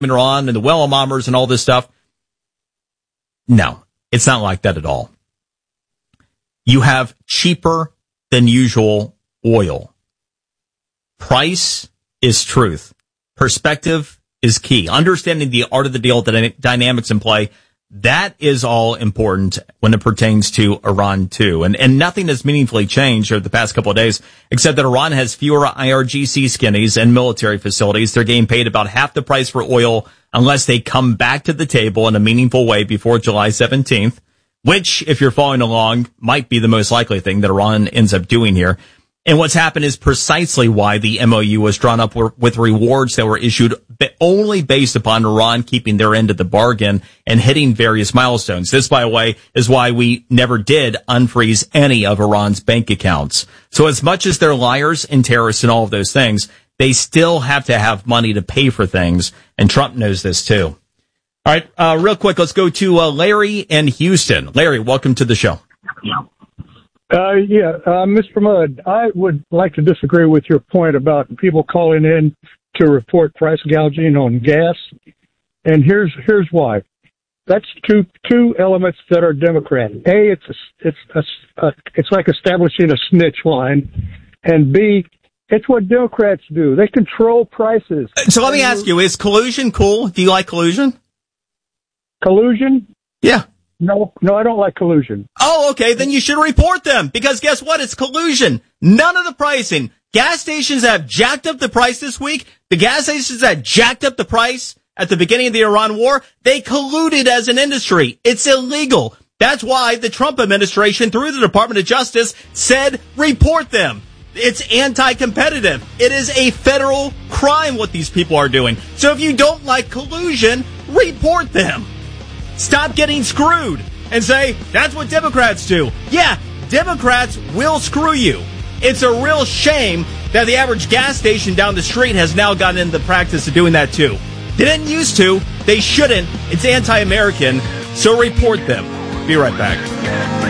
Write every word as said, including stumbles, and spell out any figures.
Iran and the well bombers and all this stuff. No, it's not like that at all. You have cheaper than usual oil. Price is truth. Perspective is key. Understanding the art of the deal, the dynamics in play, that is all important when it pertains to Iran too. And, and nothing has meaningfully changed over the past couple of days, except that Iran has fewer I R G C skinnies and military facilities. They're getting paid about half the price for oil unless they come back to the table in a meaningful way before July seventeenth, which, if you're following along, might be the most likely thing that Iran ends up doing here. And what's happened is precisely why the M O U was drawn up with rewards that were issued only based upon Iran keeping their end of the bargain and hitting various milestones. This, by the way, is why we never did unfreeze any of Iran's bank accounts. So as much as they're liars and terrorists and all of those things, they still have to have money to pay for things, and Trump knows this too. All right, uh, real quick, let's go to uh, Larry in Houston. Larry, welcome to the show. Yeah. Uh, yeah, uh, Mister Mudd, I would like to disagree with your point about people calling in to report price gouging on gas, and here's here's why. That's two two elements that are Democratic. A, it's a, it's a, a, it's like establishing a snitch line, and B, it's what Democrats do. They control prices. So let me ask you: is collusion cool? Do you like collusion? Collusion? Yeah. No, no, I don't like collusion. Oh, okay, then you should report them, because guess what? It's collusion. None of the pricing. Gas stations have jacked up the price this week. The gas stations that jacked up the price at the beginning of the Iran war, they colluded as an industry. It's illegal. That's why the Trump administration, through the Department of Justice, said report them. It's anti-competitive. It is a federal crime what these people are doing. So if you don't like collusion, report them. Stop getting screwed and say, that's what Democrats do. Yeah, Democrats will screw you. It's a real shame that the average gas station down the street has now gotten into the practice of doing that too. They didn't used to. They shouldn't. It's anti-American. So report them. Be right back.